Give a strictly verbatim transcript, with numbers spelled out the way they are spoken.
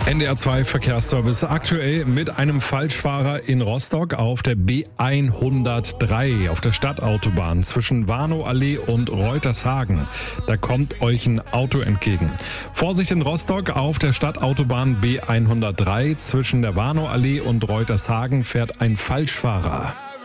N D R zwei Verkehrsservice aktuell mit einem Falschfahrer in Rostock auf der B hundertdrei auf der Stadtautobahn zwischen Warnow-Allee und Reutershagen. Da kommt euch ein Auto entgegen. Vorsicht in Rostock auf der Stadtautobahn B hundertdrei zwischen der Warnow-Allee und Reutershagen fährt ein Falschfahrer.